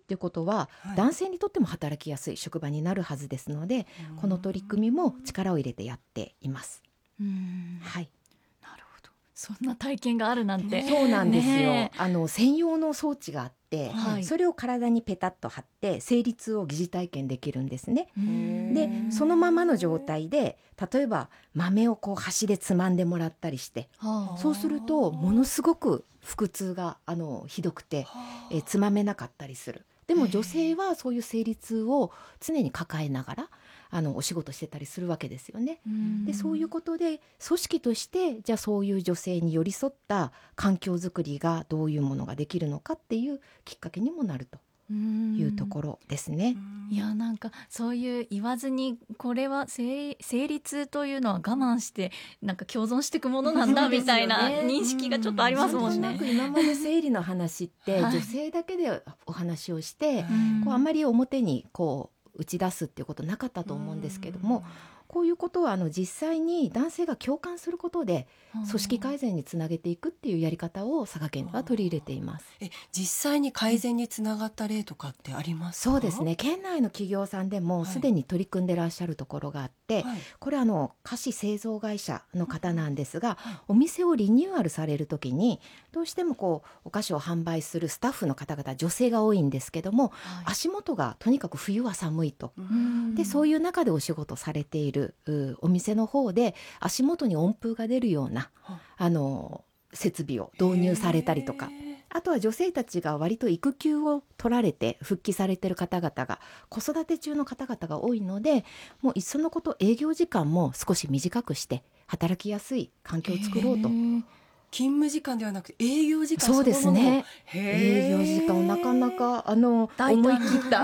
っていうことは、 はい、 男性にとっても働きやすい職場になるはずですので、この取り組みも力を入れてやっています。はい、 なるほど。そんな体験があるなんて、 そうなんですよ、 ね専用の装置があって、 はいそれを体にペタッと貼って生理痛を疑似体験できるんですね。でそのままの状態で例えば豆をこう箸でつまんでもらったりして、そうするとものすごく腹痛がひどくて、つまめなかったりする。でも女性はそういう生理痛を常に抱えながらお仕事してたりするわけですよね。でそういうことで組織としてじゃあそういう女性に寄り添った環境づくりがどういうものができるのかっていうきっかけにもなるというところですね。 いやなんかそういう言わずにこれは生理痛というのは我慢してなんか共存していくものなんだみたいな認識がちょっとありますもんね。 なんとなく今まで生理の話ってはい女性だけでお話をして、 うんこうあまり表にこう打ち出すっていうことなかったと思うんですけども、こういうことは実際に男性が共感することで組織改善につなげていくっていうやり方を佐賀県は取り入れています。 実際に改善につながった例とかってありますか？ そうですね、県内の企業さんでもすでに取り組んでらっしゃるところがあって、 はい、 これ菓子製造会社の方なんですが、お店をリニューアルされるときにどうしてもこうお菓子を販売するスタッフの方々女性が多いんですけども、足元がとにかく冬は寒いと、でそういう中でお仕事されているお店の方で足元に温風が出るような設備を導入されたりとか、あとは女性たちが割と育休を取られて復帰されている方々が子育て中の方々が多いので、もういっそのこと営業時間も少し短くして働きやすい環境を作ろうと。 勤務時間ではなくて営業時間そうですね、営業時間をなかなか思い切った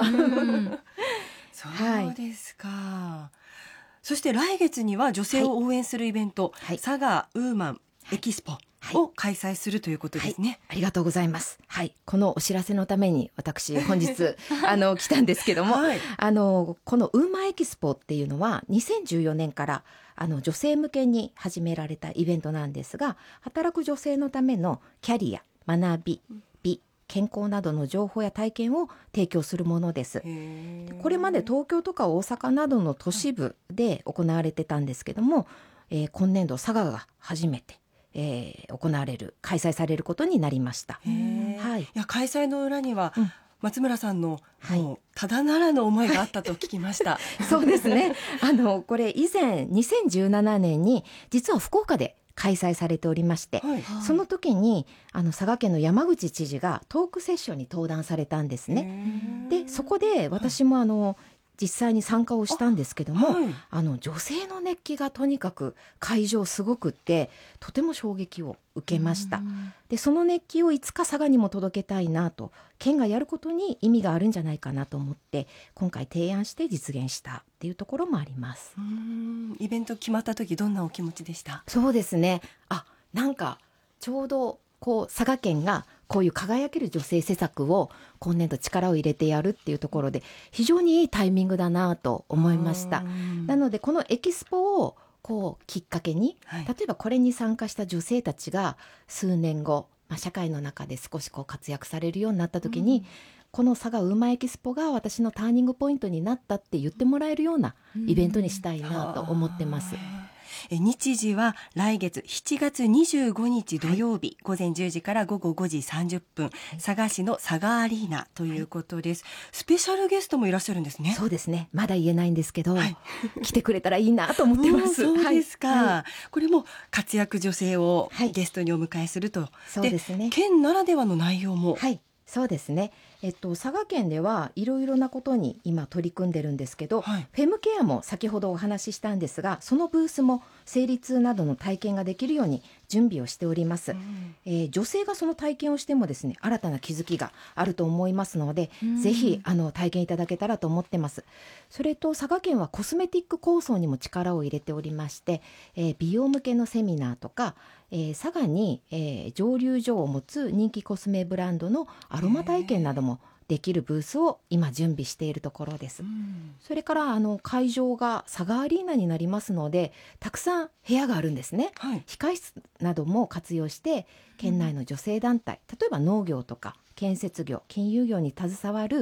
そうですか。そして来月には女性を応援するイベント、佐賀ウーマンエキスポを開催するということですね。 ありがとうございます。このお知らせのために私本日来たんですけども、このウーマンエキスポっていうのは2014年から女性向けに始められたイベントなんですが、働く女性のためのキャリア、学び、美、健康などの情報や体験を提供するものです。これまで東京とか大阪などの都市部で行われてたんですけども、今年度佐賀が初めて開催されることになりました。 いや開催の裏には、松村さんのもうただならぬ思いがあったと聞きましたそうですね、これ以前2017年に実は福岡で開催されておりまして、その時に佐賀県の山口知事がトークセッションに登壇されたんですね。でそこで私も実際に参加をしたんですけども、女性の熱気がとにかく会場すごくってとても衝撃を受けました。でその熱気をいつか佐賀にも届けたいなと、県がやることに意味があるんじゃないかなと思って今回提案して実現したっていうところもあります。 イベント決まった時どんなお気持ちでした？ そうですね、なんかちょうど佐賀県がこういう輝ける女性施策を今年度力を入れてやるっていうところで非常にいいタイミングだなと思いました。なのでこのエキスポをきっかけに、例えばこれに参加した女性たちが数年後、社会の中で少し活躍されるようになった時に、この佐賀ウーマンエキスポが私のターニングポイントになったって言ってもらえるようなイベントにしたいなと思ってます。 日時は来月7月25日土曜日、午前10時から午後5時30分、佐賀市の佐賀アリーナということです。スペシャルゲストもいらっしゃるんですね。 そうですね、まだ言えないんですけど、来てくれたらいいなと思ってます。 そうですか、これも活躍女性をゲストにお迎えすると、 そうですね、 県ならではの内容も、 そうですね、佐賀県ではいろいろなことに今取り組んでるんですけど、フェムケアも先ほどお話ししたんですが、そのブースも生理痛などの体験ができるように準備をしております。女性がその体験をしてもですね、新たな気づきがあると思いますので、ぜひ体験いただけたらと思ってます。それと佐賀県はコスメティック構想にも力を入れておりまして、美容向けのセミナーとか、佐賀に、蒸留所を持つ人気コスメブランドのアロマ体験などもできるブースを今準備しているところです。それから会場が佐賀アリーナになりますので、たくさん部屋があるんですね。控室なども活用して県内の女性団体、例えば農業とか建設業、金融業に携わる